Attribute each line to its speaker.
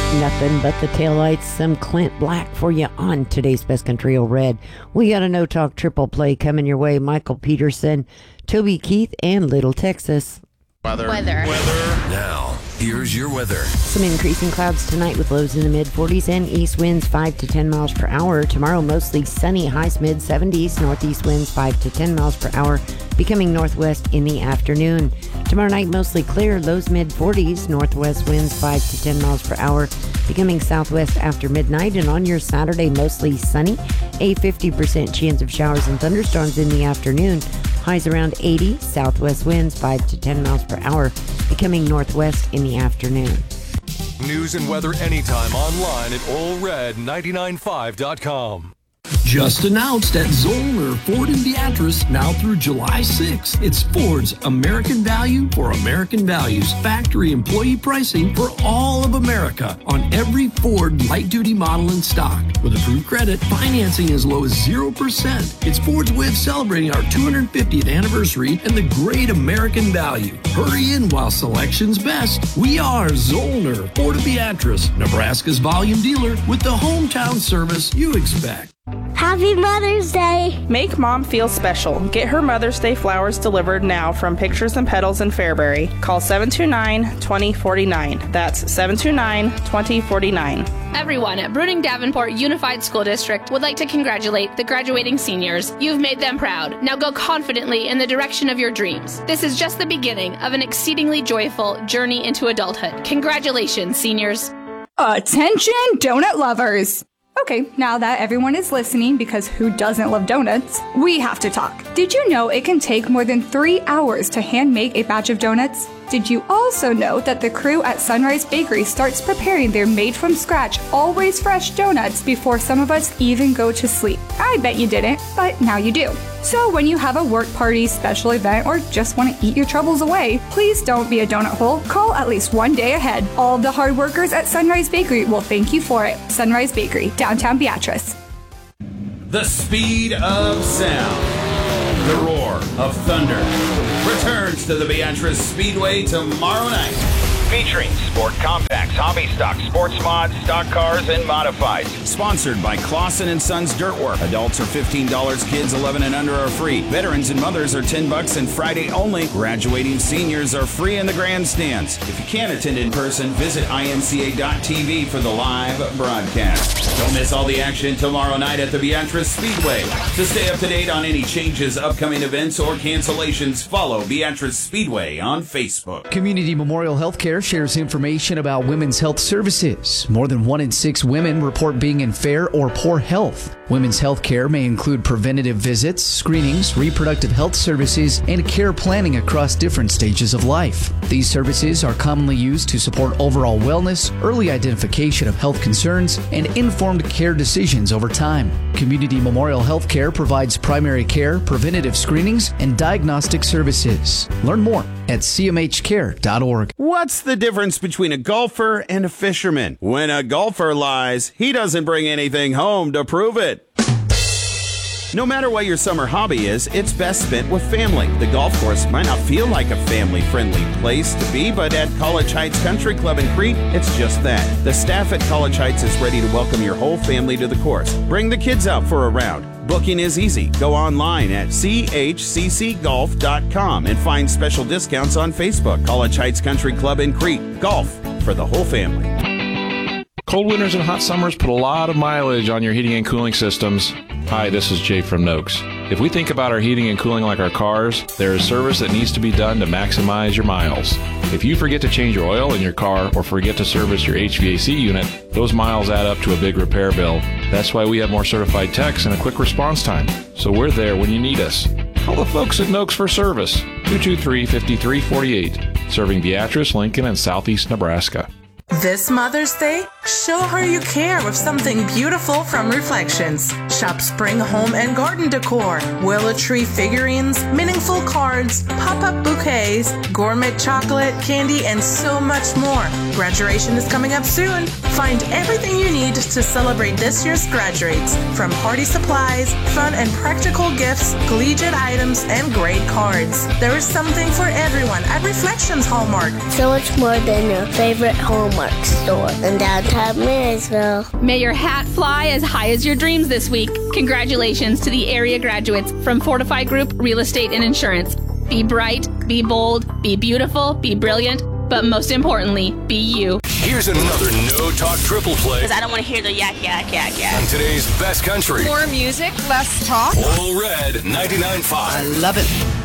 Speaker 1: Nothing but the taillights, some Clint Black for you on today's Best Country Old Red. We got a no-talk triple play coming your way. Michael Peterson, Toby Keith, and Little Texas.
Speaker 2: Weather.
Speaker 3: Now, here's your weather.
Speaker 1: Some increasing clouds tonight with lows in the mid-40s and east winds 5 to 10 miles per hour. Tomorrow, mostly sunny, highs mid-70s, northeast winds 5 to 10 miles per hour, becoming northwest in the afternoon. Tomorrow night, mostly clear, lows mid-40s, northwest winds 5 to 10 miles per hour, becoming southwest after midnight. And on your Saturday, mostly sunny, a 50% chance of showers and thunderstorms in the afternoon. Highs around 80, southwest winds 5 to 10 miles per hour, becoming northwest in the afternoon.
Speaker 3: News and weather anytime online at allred995.com.
Speaker 4: Just announced at Zollner Ford in Beatrice, now through July 6th. It's Ford's American Value for American Values. Factory employee pricing for all of America on every Ford light-duty model in stock. With approved credit, financing as low as 0%. It's Ford's way of celebrating our 250th anniversary and the great American value. Hurry in while selection's best. We are Zollner Ford of Beatrice, Nebraska's volume dealer with the hometown service you expect.
Speaker 5: Happy Mother's Day!
Speaker 6: Make Mom feel special. Get her Mother's Day flowers delivered now from Pictures and Petals in Fairbury. Call 729-2049. That's 729-2049.
Speaker 7: Everyone at Bruning Davenport Unified School District would like to congratulate the graduating seniors. You've made them proud. Now go confidently in the direction of your dreams. This is just the beginning of an exceedingly joyful journey into adulthood. Congratulations, seniors.
Speaker 8: Attention, donut lovers! Okay, now that everyone is listening, because who doesn't love donuts, we have to talk. Did you know it can take more than 3 hours to hand make a batch of donuts? Did you also know that the crew at Sunrise Bakery starts preparing their made-from-scratch, always fresh donuts before some of us even go to sleep? I bet you didn't, but now you do. So when you have a work party, special event, or just want to eat your troubles away, please don't be a donut hole. Call at least one day ahead. All of the hard workers at Sunrise Bakery will thank you for it. Sunrise Bakery, downtown Beatrice.
Speaker 9: The speed of sound, the roar of thunder, returns to the Beatrice Speedway tomorrow night.
Speaker 10: Featuring sport compacts, hobby stock, sports mods, stock cars, and modifieds.
Speaker 9: Sponsored by Clausen & Sons Dirtwork. Adults are $15, kids 11 and under are free. Veterans and mothers are $10 and Friday only. Graduating seniors are free in the grandstands. If you can't attend in person, visit imca.tv for the live broadcast. Don't miss all the action tomorrow night at the Beatrice Speedway. To stay up to date on any changes, upcoming events, or cancellations, follow Beatrice Speedway on Facebook.
Speaker 11: Community Memorial Healthcare shares information about women's health services. More than 1 in 6 women report being in fair or poor health. Women's health care may include preventative visits, screenings, reproductive health services, and care planning across different stages of life. These services are commonly used to support overall wellness, early identification of health concerns, and informed care decisions over time. Community Memorial Healthcare provides primary care, preventative screenings, and diagnostic services. Learn more at cmhcare.org.
Speaker 9: What's the difference between a golfer and a fisherman? When a golfer lies, he doesn't bring anything home to prove it. No matter what your summer hobby is, it's best spent with family. The golf course might not feel like a family-friendly place to be, but at College Heights Country Club in Crete, it's just that. The staff at College Heights is ready to welcome your whole family to the course. Bring the kids out for a round. Booking is easy. Go online at chccgolf.com and find special discounts on Facebook. College Heights Country Club in Crete. Golf for the whole family.
Speaker 12: Cold winters and hot summers put a lot of mileage on your heating and cooling systems. Hi, this is Jay from Noakes. If we think about our heating and cooling like our cars, there is service that needs to be done to maximize your miles. If you forget to change your oil in your car or forget to service your HVAC unit, those miles add up to a big repair bill. That's why we have more certified techs and a quick response time. So we're there when you need us. Call the folks at Noakes for service. 223-5348. Serving Beatrice, Lincoln, and Southeast Nebraska.
Speaker 13: This Mother's Day, show her you care with something beautiful from Reflections. Shop spring home and garden decor, willow tree figurines, meaningful cards, pop-up bouquets, gourmet chocolate, candy, and so much more. Graduation is coming up soon. Find everything you need to celebrate this year's graduates, from party supplies, fun and practical gifts, collegiate items, and great cards. There is something for everyone at Reflections Hallmark.
Speaker 5: So much more than your favorite Hallmark. Hallmark store in downtown Marysville.
Speaker 7: May your hat fly as high as your dreams this week. Congratulations to the area graduates from Fortify Group Real Estate and Insurance. Be bright, be bold, be beautiful, be brilliant, but most importantly, be you.
Speaker 3: Here's another No Talk Triple Play.
Speaker 2: Because I don't want to hear the yak, yak, yak, yak.
Speaker 3: On today's Best Country.
Speaker 14: More music, less talk.
Speaker 3: All Red 99.5.
Speaker 14: I love it.